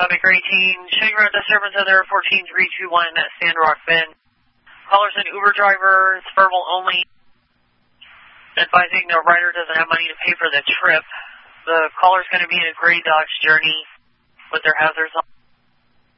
Topic 18, showing road disturbance of there 14321 at Sandrock Bend. Callers and Uber drivers, verbal only. Advising the rider doesn't have money to pay for the trip. The caller's going to be in a gray Dodge Journey with their hazards on.